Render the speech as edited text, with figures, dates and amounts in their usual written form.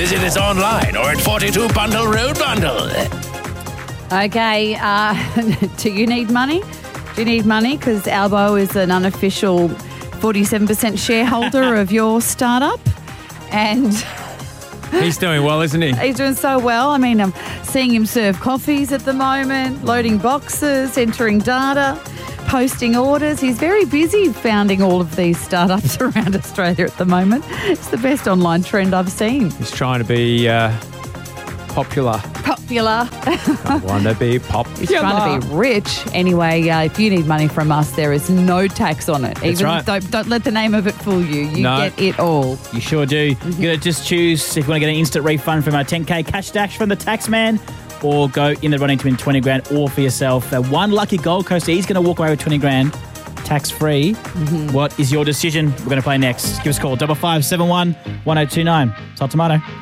Visit us online or at 42 Bundle Road Bundle. Okay, do you need money? Do you need money? Because Albo is an unofficial 47% shareholder of your startup. And he's doing well, isn't he? He's doing so well. I mean, I'm seeing him serve coffees at the moment, loading boxes, entering data, posting orders. He's very busy founding all of these startups around Australia at the moment. It's the best online trend I've seen. He's trying to be popular. I want to be popular. He's trying to be rich. Anyway, if you need money from us, there is no tax on it. That's right. Don't let the name of it fool you. You get it all. You sure do. You're going to just choose if you want to get an instant refund from our 10K cash dash from the tax man, or go in the running to win 20 grand, or for yourself. One lucky Gold Coaster. He's going to walk away with 20 grand tax-free. What is your decision? We're going to play next. Give us a call, 5571 1029. Salt Tomato.